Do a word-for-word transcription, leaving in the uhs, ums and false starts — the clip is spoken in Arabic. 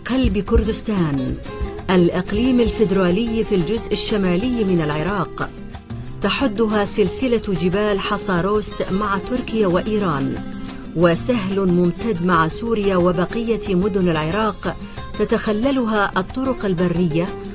قلب كردستان، الإقليم الفيدرالي في الجزء الشمالي من العراق، تحدها سلسلة جبال حصاروست مع تركيا وإيران، وسهل ممتد مع سوريا وبقية مدن العراق تتخللها الطرق البرية